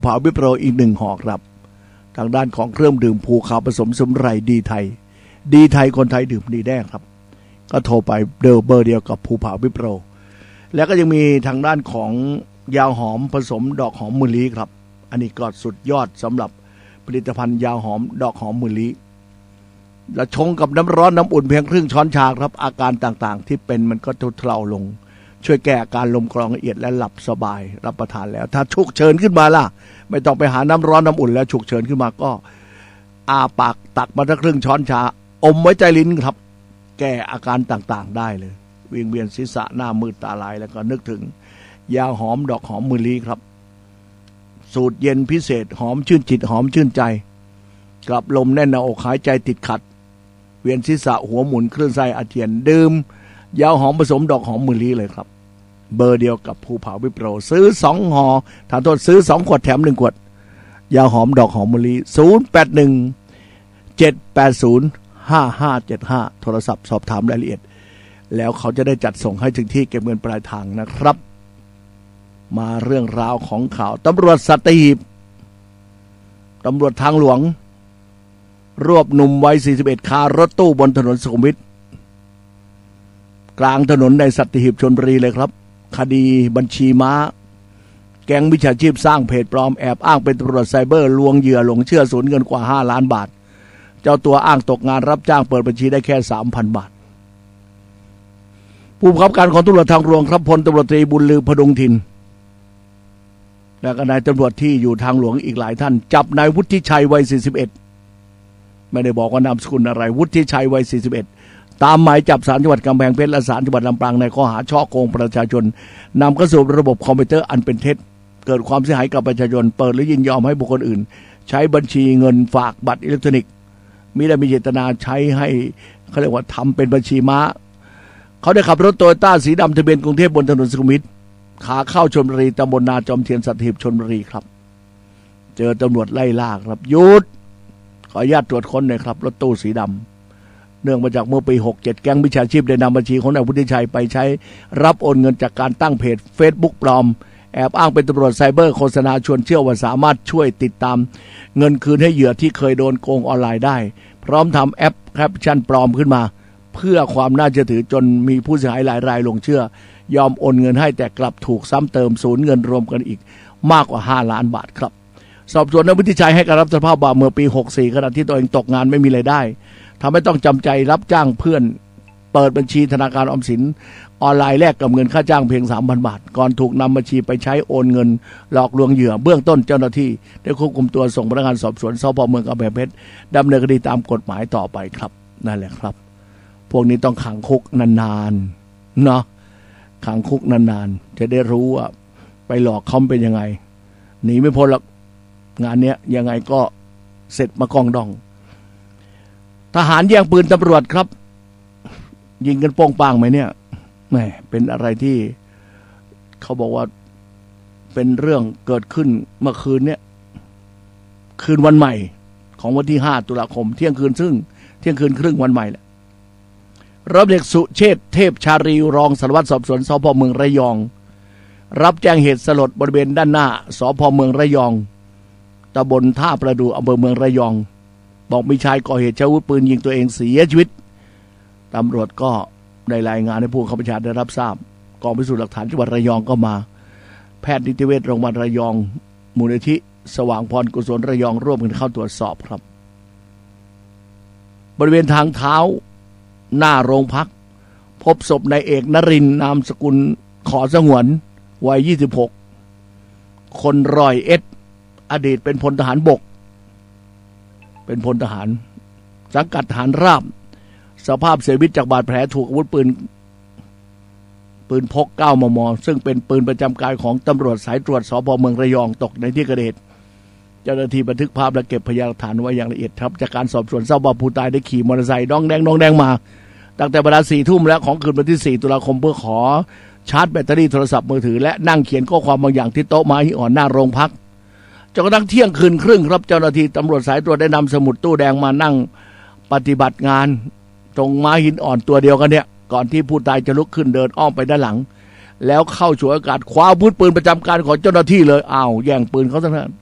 เผาวิปโรอีก1 ห่อครับทางด้านของเครื่องดื่มภูเขาผสมสมุนไพรดีไทยคนไทยดื่มดีแน่ครับก็โทรไปเบอร์เดียวกับภูเผาวิปโรแล้วก็ยังมีทางด้านของยาหอมผสมดอกหอมมะลิครับอันนี้ก็สุดยอดสำหรับผลิตภัณฑ์ยาหอมดอกหอมมะลิและชงกับน้ำร้อนน้ำอุ่นเพียงครึ่งช้อนชาครับอาการต่างๆที่เป็นมันก็ทุเลาลงช่วยแก้อาการลมกรองละเอียดและหลับสบายรับประทานแล้วถ้าฉุกเฉินขึ้นมาล่ะไม่ต้องไปหาน้ำร้อนน้ำอุ่นแล้วฉุกเฉินขึ้นมาก็อาปากตักมาสักครึ่งช้อนชาอมไว้ใจลิ้นครับแก้อาการต่างๆได้เลยวิงเวียนศีรษะหน้ามืดตาลายแล้วก็นึกถึงยาหอมดอกหอมมะลิครับสูตรเย็นพิเศษหอมชื่นจิตหอมชื่นใจกลับลมแน่นหน้าอกหายใจติดขัดเวียนศีรษะหัวหมุนคลื่นไส้อาเจียนดื่มยาหอมผสมดอกหอมมะลิเลยครับเบอร์เดียวกับภูเผาวิปโรซื้อ2 ห่อถ้าโทษซื้อ2 ขวดแถม1 ขวดยาหอมดอกหอมมะลิ0817805575โทรศัพท์สอบถามรายละเอียดแล้วเขาจะได้จัดส่งให้ถึงที่เก็บเงินปลายทางนะครับมาเรื่องราวของข่าวตำรวจสัตหีบตำรวจทางหลวงรวบหนุ่มวัย41คารถตู้บนถนนสุขุมวิทกลางถนนในสัตหีบชลบุรีเลยครับคดีบัญชีม้าแก๊งมิจฉาชีพสร้างเพจปลอมแอบอ้างเป็นตำรวจไซเบอร์ลวงเหยื่อหลงเชื่อสูญเงินกว่า5 ล้านบาทเจ้าตัวอ้างตกงานรับจ้างเปิดบัญชีได้แค่ 3,000 บาทผู้บังคับการของตำรวจทางหลวงครับพลตำรวจตรีบุญลือพดุงถิ่นและก็นายตำรวจที่อยู่ทางหลวงอีกหลายท่านจับนายวุฒิชัยวัย41ไม่ได้บอกว่านามสกุลอะไรวุฒิชัยวัย41ตามหมายจับศาลจังหวัดกำแพงเพชรและศาลจังหวัดลำปางในข้อหาฉ้อโกงประชาชนนำเข้าสู่ระบบคอมพิวเตอร์อันเป็นเท็จเกิดความเสียหายกับประชาชนเปิดหรือยินยอมให้บุคคลอื่นใช้บัญชีเงินฝากบัตรอิเล็กทรอนิกส์มิได้มีเจตนาใช้ให้เขาเรียกว่าทำเป็นบัญชีม้าเขาได้ขับรถโตโยต้าสีดำทะเบียนกรุงเทพบนถนนสุขุมวิทขาเข้าชลบุรีตำบลนาจอมเทียนสัตหีบชลบุรีครับเจอตำรวจไล่ล่าครับหยุดขออนุญาตตรวจค้นหน่อยครับรถตู้สีดำเนื่องมาจากเมื่อปี67แก๊งมิจฉาชีพได้นำบัญชีของนายวุฒิชัยไปใช้รับโอนเงินจากการตั้งเพจ Facebook ปลอมแอบอ้างเป็นตำรวจไซเบอร์โฆษณาชวนเชื่อว่าสามารถช่วยติดตามเงินคืนให้เหยื่อที่เคยโดนโกงออนไลน์ได้พร้อมทำแอปแคปชั่นปลอมขึ้นมาเพื่อความน่าเชื่อถือจนมีผู้เสียหายหลายรายหลงเชื่อยอมโอนเงินให้แต่กลับถูกซ้ำเติมสูญเงินรวมกันอีกมากกว่า5 ล้านบาทครับสอบสวนนายวุฒิชัยให้การรับสารภาพว่าเมื่อปี64ขณะที่ตัวเองตกงานไม่มีรายได้ทำให้ต้องจำใจรับจ้างเพื่อนเปิดบัญชีธนาคารออมสินออนไลน์แลกกับเงินค่าจ้างเพียง 3,000 บาทก่อนถูกนำบัญชีไปใช้โอนเงินหลอกลวงเหยื่อเบื้องต้นเจ้าหน้าที่ได้ควบคุมตัวส่งพนักงานสอบสวนสพเมืองกำแพงเพชรดำเนินคดีตามกฎหมายต่อไปครับนั่นแหละครับพวกนี้ต้องขังคุกนานๆเนาะขังคุกนานๆจะได้รู้ว่าไปหลอกเขาเป็นยังไงหนีไม่พ้นหรอกงานเนี้ยยังไงก็เสร็จมากองดองทหารแย่งปืนตำรวจครับยิงกันโป้งปังไหมเนี่ยแหมเป็นอะไรที่เขาบอกว่าเป็นเรื่องเกิดขึ้นเมื่อคืนเนี่ยคืนวันใหม่ของวันที่5 ตุลาคมเที่ยงคืนครึ่งวันใหม่แหละร้อยเอกสุเชษฐ์เทพชารีรองสารวัตรสอบสวนสพเมืองระยองรับแจ้งเหตุสลดบริเวณด้านหน้าสพเมืองระยองตำบลท่าประดู่อำเภอเมืองระยองบอกมีชายก่อเหตุใช้อาวุธปืนยิงตัวเองเสียชีวิตตำรวจก็ได้รายงานให้ผู้บังคับบัญชาได้รับทราบกองพิสูจน์หลักฐานจังหวัดระยองก็มาแพทย์นิติเวชโรงพยาบาลระยองมูลนิธิสว่างพรกุศลระยองร่วมกันเข้าตรวจสอบครับบริเวณทางเท้าหน้าโรงพักพบศพนายเอกนรินทร์นามสกุลขอสงวนวัย26คนร้อยเอ็ดอดีตเป็นพลทหารบกเป็นพลทหารสังกัดทหารราบสภาพเสียชีวิตจากบาดแผลถูกอาวุธปืนพก9 มม.ซึ่งเป็นปืนประจำกายของตำรวจสายตรวจสพเมืองระยองตกในที่เกิดเหตุเจ้าหน้าที่บันทึกภาพและเก็บพยานหลักฐานไว้อย่างละเอียดครับจากการสอบสวนทราบว่าผู้ตายได้ขี่มอเตอร์ไซค์น้องแดงมาตั้งแต่เวลา 4 ทุ่มแล้วของคืนวันที่4 ตุลาคมเพื่อขอชาร์จแบตเตอรี่โทรศัพท์มือถือและนั่งเขียนข้อความบางอย่างที่โต๊ะม้าหินอ่อนหน้าโรงพักจนกระทั่งเที่ยงคืนครึ่งครับเจ้าหน้าที่ตำรวจสายตรวจได้นำสมุดตู้แดงมานั่งปฏิบัติงานตรงม้าหินอ่อนตัวเดียวกันเนี่ยก่อนที่ผู้ตายจะลุกขึ้นเดินอ้อมไปด้านหลังแล้วเข้าฉวยโอกาสคว้าอาวุธปืนประจำการของเจ้าหน้าที่เลยอ้าวแย่งปืนเขาซะงั้น